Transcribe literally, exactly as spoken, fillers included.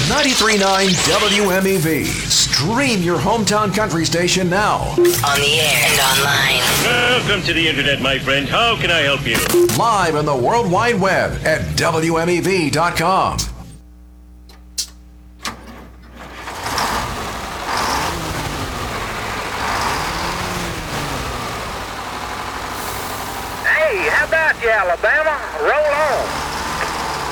ninety-three point nine W M E V. Stream your hometown country station now. On the air and online. Welcome to the internet, my friend. How can I help you? Live on the World Wide Web at W M E V dot com. Hey, how about you, Alabama? Roll on.